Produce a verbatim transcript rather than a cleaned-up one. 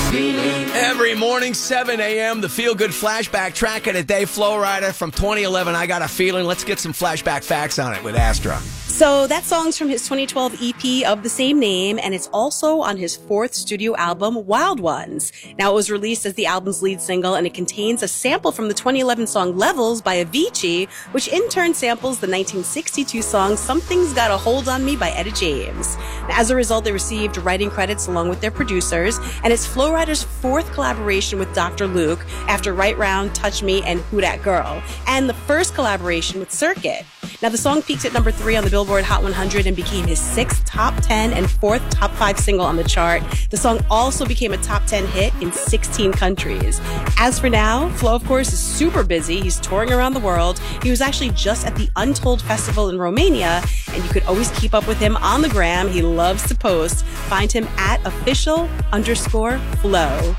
Every morning, seven a.m., the Feel Good Flashback Track of the Day. Flow Rider from twenty eleven, I Got a Feeling. Let's get some flashback facts on it with Astra. So that song's from his twenty twelve E P of the same name, and it's also on his fourth studio album, Wild Ones. Now, it was released as the album's lead single, and it contains a sample from the twenty eleven song Levels by Avicii, which in turn samples the nineteen sixty-two song Something's Got a Hold on Me by Etta James. Now, as a result, they received writing credits along with their producers, and it's Flow Rider's fourth collaboration with Doctor Luke after Right Round, Touch Me, and Who Dat Girl, and the first collaboration with Circuit. Now, the song peaked at number three on the Billboard Hot one hundred and became his sixth top ten and fourth top five single on the chart. The song also became a top ten hit in sixteen countries. As for now, Flo, of course, is super busy. He's touring around the world. He was actually just at the Untold Festival in Romania, and you could always keep up with him on the gram. He loves to post. Find him at official underscore Flo.